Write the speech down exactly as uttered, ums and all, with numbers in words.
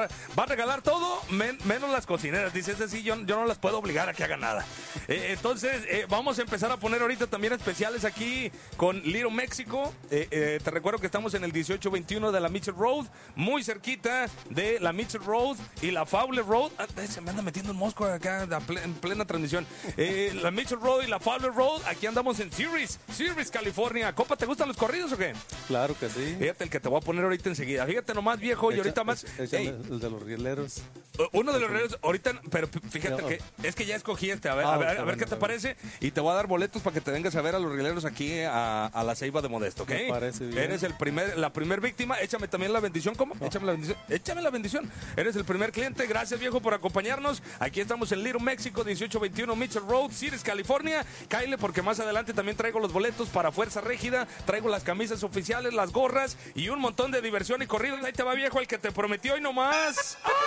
va, va a regalar todo, men, menos las cocineras. Dice, es decir, yo, yo no las puedo obligar a que hagan nada. Eh, entonces, eh, vamos a empezar a poner ahorita también especiales aquí con Little México. Eh, eh, te recuerdo que estamos en el dieciocho veintiuno de la Mitchell Road, muy cerquita de la Mitchell Road y la Fowler Road. Ah, se me anda metiendo un mosco acá en plena transmisión. Eh, la Mitchell Road y la Fowler Road, aquí andamos en Sirius, Sirius, California. Copa, ¿te gustan los corridos o qué? Claro que sí. Fíjate el que te voy a poner ahorita enseguida. Fíjate nomás, viejo, y Echa, ahorita más. Echa, hey. El de los rieleros. Uno de los rieleros, ahorita, pero fíjate que es que ya escogí este. A ver, Ah, a ver, está a ver bueno, qué te parece. Y te voy a dar boletos para que te vengas a ver a los rieleros aquí a, a la Ceiba de Modesto, ¿ok? Me parece bien. Eres el primer, la primer víctima. Échame también la bendición, ¿cómo? No. Échame la bendición. Échame la bendición. Eres el primer cliente. Gracias, viejo, por acompañarnos. Aquí estamos en Little México, dieciocho veintiuno Mitchell Road, Sirius, California. Cáile porque más adelante también traigo los boletos para Fuerza Régida. Traigo las camisas oficiales, las gorras y un montón de diversión y corridos. Ahí te va, viejo, el que te prometió y no más.